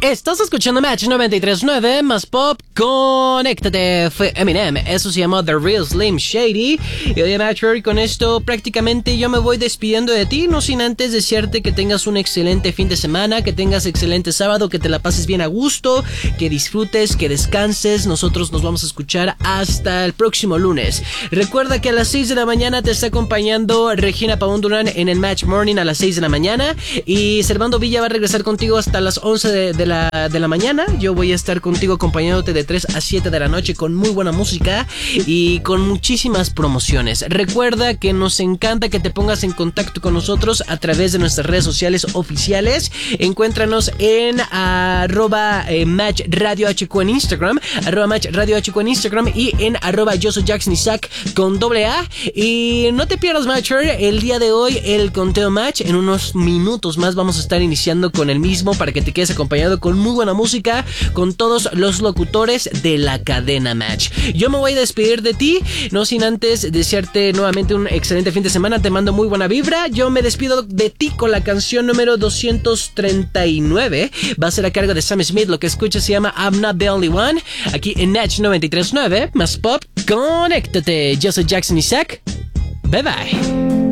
Estás escuchando Match 93.9 más pop. Conéctate. Fue Eminem. Eso se llamó The Real Slim Shady. Y oye, Matcher, con esto prácticamente yo me voy despidiendo de ti. No sin antes desearte que tengas un excelente fin de semana, que tengas excelente sábado, que te la pases bien a gusto, que disfrutes, que descanses. Nosotros nos vamos a escuchar hasta el próximo lunes. Recuerda que a las 6 de la mañana te está acompañando Regina Pavón Durán en el Match Morning a las 6 de la mañana. Y Servando Villa va a regresar contigo hasta las 11 de la mañana. Yo voy a estar contigo acompañándote de 3 a 7 de la noche con muy buena música y con muchísimas promociones. Recuerda que nos encanta que te pongas en contacto con nosotros a través de nuestras redes sociales oficiales. Encuéntranos en @Match Radio HQ en Instagram, @Match Radio HQ en Instagram y en @Yo soy Jackson Isaac con AA. Y no te pierdas, Matcher, el día de hoy el conteo Match. En unos minutos más vamos a estar iniciando con el mismo para que te quedes acompañado con muy buena música, con todos los locutores de la cadena Match. Yo me voy a despedir de ti, no sin antes desearte nuevamente un excelente fin de semana. Te mando muy buena vibra. Yo me despido de ti con la canción número 239. Va a ser a cargo de Sam Smith. Lo que escuchas se llama I'm Not The Only One. Aquí en Match 93.9 más pop. Conéctate. Yo soy Jackson Isaac. Bye bye.